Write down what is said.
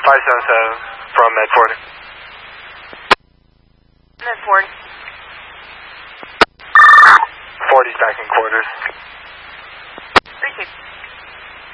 577 from Medford. Medford. 40's back in quarters. 3-2.